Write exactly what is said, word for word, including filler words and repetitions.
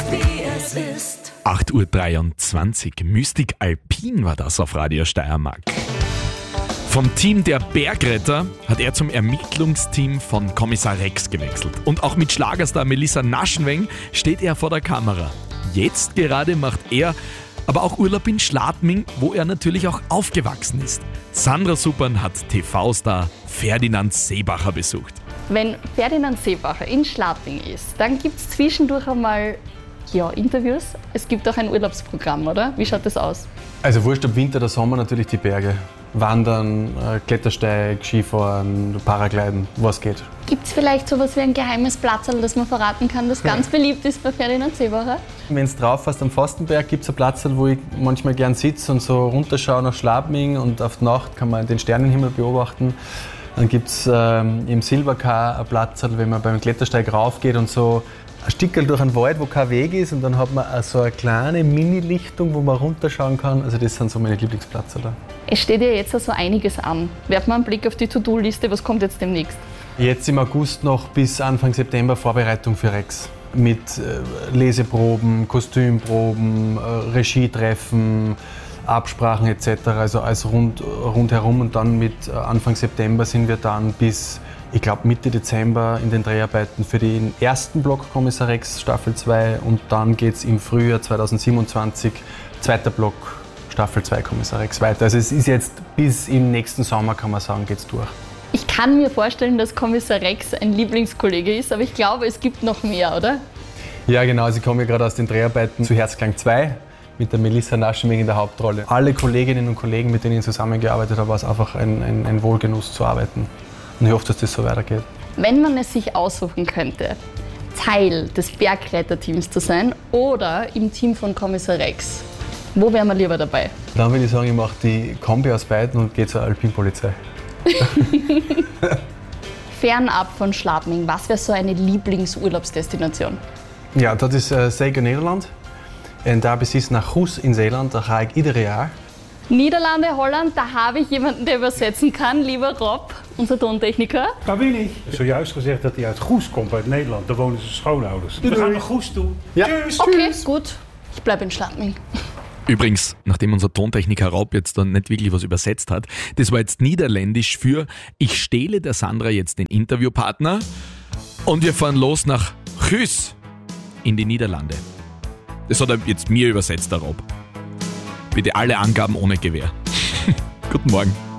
wie es ist. acht Uhr dreiundzwanzig. Mystic Alpin war das auf Radio Steiermark. Vom Team der Bergretter hat er zum Ermittlungsteam von Kommissar Rex gewechselt. Und auch mit Schlagerstar Melissa Naschenweng steht er vor der Kamera. Jetzt gerade macht er aber auch Urlaub in Schladming, wo er natürlich auch aufgewachsen ist. Sandra Suppern hat T V-Star Ferdinand Seebacher besucht. Wenn Ferdinand Seebacher in Schladming ist, dann gibt es zwischendurch einmal ja, Interviews. Es gibt auch ein Urlaubsprogramm, oder? Wie schaut das aus? Also wurscht ob Winter oder Sommer natürlich die Berge. Wandern, Klettersteig, Skifahren, Paragliden, was geht. Gibt es vielleicht sowas wie ein geheimes Platzl, das man verraten kann, das ganz beliebt ist bei Ferdinand Seebacher? Wenn du drauf fährst am Fastenberg, gibt es ein Platzl, wo ich manchmal gern sitze und so runterschaue nach Schladming und auf die Nacht kann man den Sternenhimmel beobachten. Dann gibt es ähm, im Silberkar ein Platzl, wenn man beim Klettersteig raufgeht und so ein Stückchen durch einen Wald, wo kein Weg ist und dann hat man so eine kleine Mini-Lichtung, wo man runterschauen kann. Also das sind so meine Lieblingsplätze da. Es steht ja jetzt so einiges an. Werfen wir einen Blick auf die To-Do-Liste, was kommt jetzt demnächst? Jetzt im August noch bis Anfang September Vorbereitung für Rex. Mit äh, Leseproben, Kostümproben, äh, Regietreffen, Absprachen et cetera. Also alles rund, rundherum und dann mit äh, Anfang September sind wir dann bis ich glaube Mitte Dezember in den Dreharbeiten für den ersten Block Kommissar Rex Staffel zwei und dann geht es im Frühjahr zweitausendsiebenundzwanzig, zweiter Block Staffel zwei Kommissar Rex weiter. Also es ist jetzt bis im nächsten Sommer, kann man sagen, geht's durch. Ich kann mir vorstellen, dass Kommissar Rex ein Lieblingskollege ist, aber ich glaube, es gibt noch mehr, oder? Ja genau, also ich komme gerade aus den Dreharbeiten zu Herzklang zwei mit der Melissa Naschenweng in der Hauptrolle. Alle Kolleginnen und Kollegen, mit denen ich zusammengearbeitet habe, war es einfach ein, ein, ein Wohlgenuss zu arbeiten. Und ich hoffe, dass das so weitergeht. Wenn man es sich aussuchen könnte, Teil des Bergretterteams zu sein oder im Team von Kommissar Rex, wo wäre man lieber dabei? Dann würde ich sagen, ich mache die Kombi aus beiden und gehe zur Alpinpolizei. Fernab von Schladming, was wäre so eine Lieblingsurlaubsdestination? Ja, dat is uh, zeker Nederland. En daar precies naar Goes in Zeeland, daar ga ik ieder jaar. Niederlande, Holland, da habe ich jemanden, der übersetzen kann. Lieber Rob, unser Tontechniker. Daar bin ich. Zojuist gezegd dat hij uit Goes komt, uit Nederland. Daar wonen zijn schoonouders. We gaan naar Goes toe. Ja. Tschüss. Okay, gut. Ich bleibe in Schladming. Übrigens, nachdem unser Tontechniker Rob jetzt dann nicht wirklich was übersetzt hat, das war jetzt niederländisch für ich stehle der Sandra jetzt den Interviewpartner und wir fahren los nach Goes in die Niederlande. Das hat er jetzt mir übersetzt, der Rob. Bitte alle Angaben ohne Gewähr. Guten Morgen.